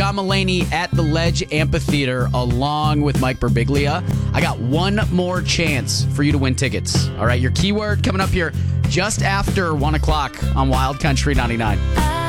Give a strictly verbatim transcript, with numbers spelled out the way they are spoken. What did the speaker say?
John Mulaney at the Ledge Amphitheater along with Mike Birbiglia. I got one more chance for you to win tickets. All right, your keyword coming up here just after one o'clock on Wild Country ninety-nine.